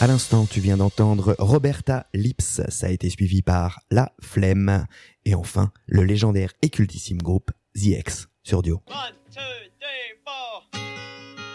À l'instant, tu viens d'entendre Roberta Lips, ça a été suivi par La Flemme, et enfin, le légendaire et cultissime groupe The X sur Dio.